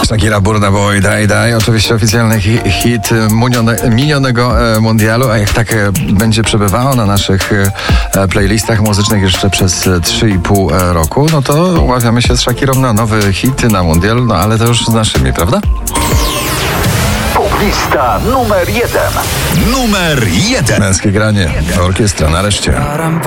Shakira, Burna Boy, Daj Daj. Oczywiście oficjalny hit minionego mundialu, a jak tak będzie przebywało na naszych playlistach muzycznych jeszcze przez 3,5 roku, no to umawiamy się z Shakirą na nowy hit na mundial, no ale to już z naszymi, prawda? Lista numer 1. Męskie granie, orkiestra, nareszcie.